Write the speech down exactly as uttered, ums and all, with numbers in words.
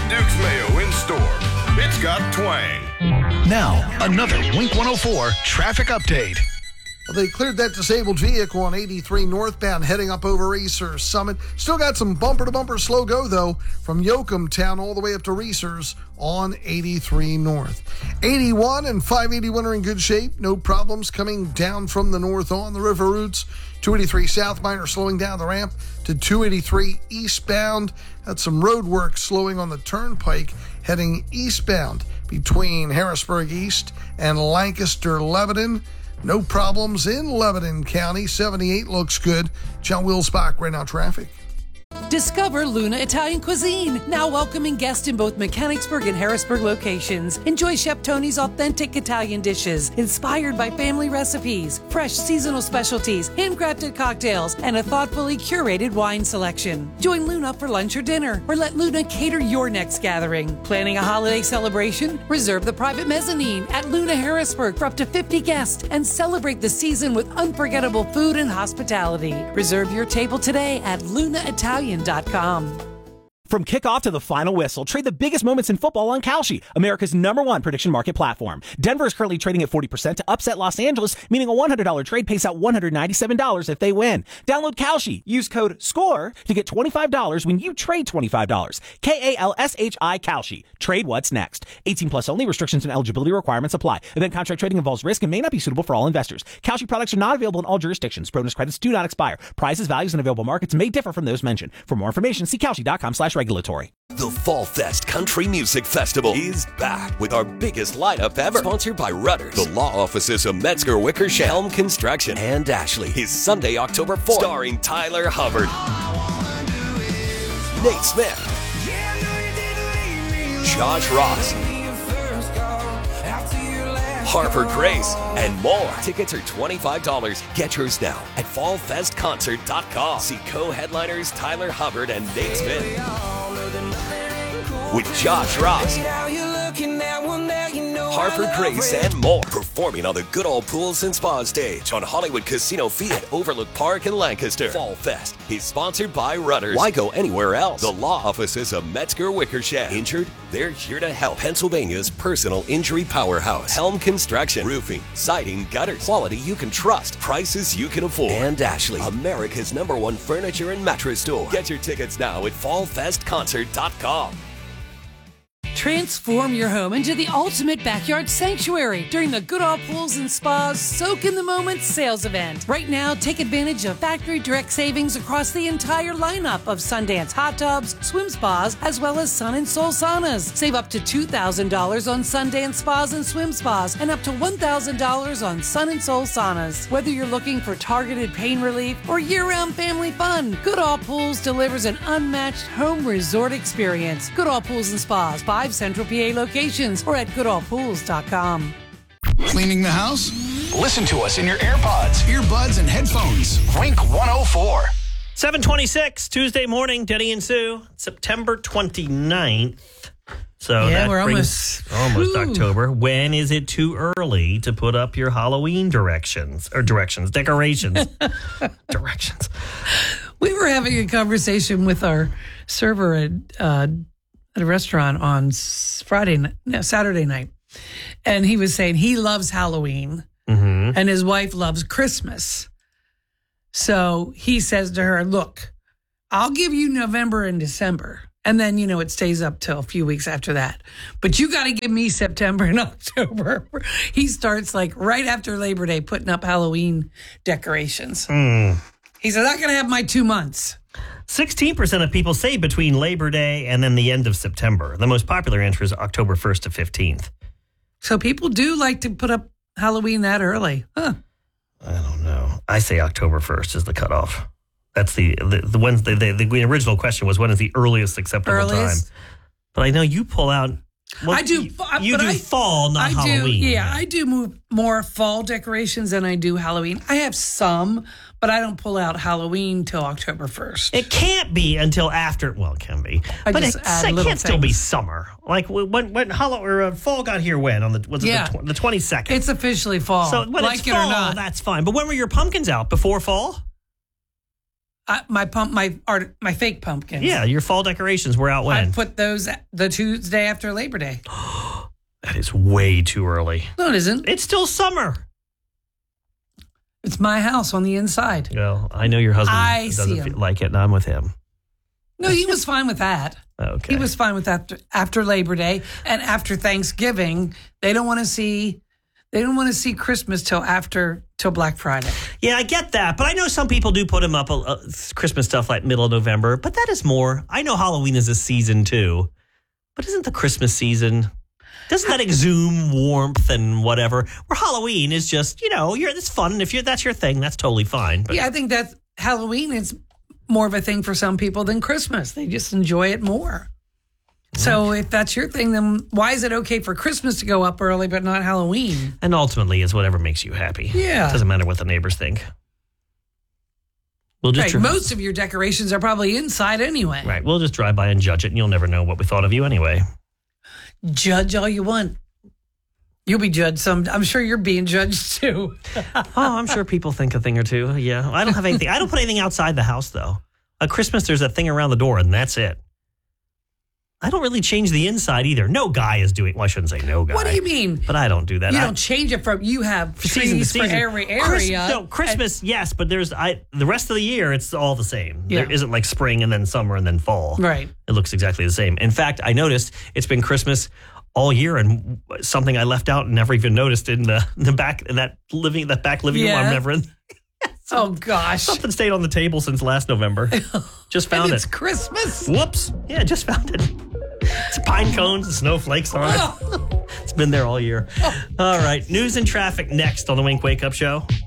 Duke's Mayo in store. It's got twang. Now, another Wink one oh four traffic update. Well, they cleared that disabled vehicle on eighty-three northbound heading up over Reeser Summit. Still got some bumper-to-bumper slow go, though, from Yoakum Town all the way up to Reeser's on eighty-three north. eighty-one and five eighty-one are in good shape. No problems coming down from the north on the river routes. two eighty-three south minor slowing down the ramp to two eighty-three eastbound. Had some road work slowing on the turnpike heading eastbound between Harrisburg East and Lancaster Lebanon. No problems in Lebanon County. seventy-eight looks good. John Wilsbach, right now traffic. Discover Luna Italian Cuisine, now welcoming guests in both Mechanicsburg and Harrisburg locations. Enjoy Chef Tony's authentic Italian dishes, inspired by family recipes, fresh seasonal specialties, handcrafted cocktails, and a thoughtfully curated wine selection. Join Luna for lunch or dinner, or let Luna cater your next gathering. Planning a holiday celebration? Reserve the private mezzanine at Luna Harrisburg for up to fifty guests and celebrate the season with unforgettable food and hospitality. Reserve your table today at luna italian dot com. From kickoff to the final whistle, trade the biggest moments in football on Kalshi, America's number one prediction market platform. Denver is currently trading at forty percent to upset Los Angeles, meaning a one hundred dollars trade pays out one hundred ninety-seven dollars if they win. Download Kalshi. Use code SCORE to get twenty-five dollars when you trade twenty-five dollars. K A L S H I Kalshi. Trade what's next. eighteen plus only. Restrictions and eligibility requirements apply. Event contract trading involves risk and may not be suitable for all investors. Kalshi products are not available in all jurisdictions. Bonus credits do not expire. Prices, values, and available markets may differ from those mentioned. For more information, see Kalshi dot com slash regulatory. The Fall Fest Country Music Festival is back with our biggest lineup ever. Sponsored by Rudders, the law offices of Metzger Wickersham, Helm Construction, and Ashley. Is Sunday, October fourth, starring Tyler Hubbard, Nate Smith, Josh Ross, Harper Grace, and more. Tickets are twenty-five dollars. Get yours now at fall fest concert dot com. See co-headliners Tyler Hubbard and Nate Smith with Josh Ross, Harper Grace, and more. Performing on the Good Old Pools and Spa stage on Hollywood Casino Field at Overlook Park in Lancaster. Fall Fest is sponsored by Rudders. Why go anywhere else? The law offices of Metzger Wickersham. Injured? They're here to help. Pennsylvania's personal injury powerhouse. Helm Construction. Roofing, siding, gutters. Quality you can trust. Prices you can afford. And Ashley, America's number one furniture and mattress store. Get your tickets now at fall fest concert dot com. Transform your home into the ultimate backyard sanctuary during the Good Old Pools and Spas Soak in the Moment sales event. Right now, take advantage of factory direct savings across the entire lineup of Sundance hot tubs, swim spas, as well as sun and soul saunas. Save up to two thousand dollars on Sundance spas and swim spas and up to one thousand dollars on sun and soul saunas. Whether you're looking for targeted pain relief or year-round family fun, Good Old Pools delivers an unmatched home resort experience. Good Old Pools and Spas, five Central P A locations or at good old pools dot com. Cleaning the house? Listen to us in your AirPods, earbuds, and headphones. Wink one oh four. seven twenty-six, Tuesday morning, Denny and Sue, September twenty-ninth. So yeah, that we're brings almost, almost October. When is it too early to put up your Halloween directions or directions, decorations, directions? We were having a conversation with our server at, uh, at a restaurant on Friday, no, Saturday night. And he was saying he loves Halloween mm-hmm. and his wife loves Christmas. So he says to her, look, I'll give you November and December. And then, you know, it stays up till a few weeks after that. But you got to give me September and October. He starts like right after Labor Day putting up Halloween decorations. Mm. He said, I'm going to have my two months. sixteen percent of people say between Labor Day and then the end of September. The most popular answer is October first to fifteenth. So people do like to put up Halloween that early. Huh. I don't know. I say October first is the cutoff. That's the the, the Wednesday. The, the, the original question was when is the earliest acceptable earliest? time? But I know you pull out. Well, I do. You, you but do I, fall, not I Halloween. Do, yeah, I do move more fall decorations than I do Halloween. I have some, but I don't pull out Halloween till October first. It can't be until after. Well, it can be, I but just it, add it little can't still be things. summer. Like when when Halloween or uh, fall got here when on the was it Yeah. the, tw- the twenty-second? It's officially fall. So when like it's it fall, or not. that's fine. But when were your pumpkins out? Before fall? Uh, my pump, my art, my fake pumpkins. Yeah, your fall decorations were out when? I put those the Tuesday after Labor Day. That is way too early. No, it isn't. It's still summer. It's my house on the inside. Well, I know your husband I doesn't see him. feel like it, and I'm with him. No, he was fine with that. Okay. He was fine with that after, after Labor Day and after Thanksgiving. They don't want to see they don't want to see Christmas till after till Black Friday. Yeah, I get that, but I know some people do put them up uh, Christmas stuff like middle of November, but that is more. I know Halloween is a season too, but isn't the Christmas season? Doesn't that exude warmth and whatever? Where Halloween is just, you know, you're it's fun. And if you're that's your thing, that's totally fine. But yeah, I think that Halloween is more of a thing for some people than Christmas. They just enjoy it more. So if that's your thing, then why is it okay for Christmas to go up early but not Halloween? And ultimately, it's whatever makes you happy. Yeah. It doesn't matter what the neighbors think. We'll just right. dri- Most of your decorations are probably inside anyway. Right. We'll just drive by and judge it, and you'll never know what we thought of you anyway. Judge all you want. You'll be judged some. I'm sure you're being judged too. Oh, I'm sure people think a thing or two. Yeah. I don't have anything. I don't put anything outside the house, though. At Christmas, there's a thing around the door, and that's it. I don't really change the inside either. No guy is doing. Well, I shouldn't say no guy. What do you mean? But I don't do that. You I, don't change it from. You have season to trees season. for every area. Christ, no, Christmas, and, yes, but there's I. The rest of the year, it's all the same. Yeah. There isn't like spring and then summer and then fall. Right. It looks exactly the same. In fact, I noticed it's been Christmas all year, and something I left out and never even noticed in the the back in that living that back living yeah. room I'm never in. Oh gosh, something stayed on the table since last November. Just found and it. It's Christmas. Whoops! Yeah, just found it. It's pine cones and snowflakes on it. It's been there all year. All right, news and traffic next on the Wink Wake Up Show.